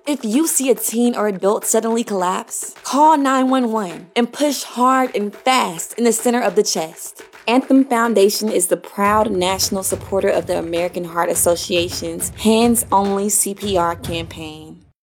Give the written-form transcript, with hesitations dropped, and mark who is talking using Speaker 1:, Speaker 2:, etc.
Speaker 1: If you see a teen or adult suddenly collapse, call 911 and push hard and fast in the center of the chest. Anthem Foundation is the proud national supporter of the American Heart Association's Hands Only CPR campaign.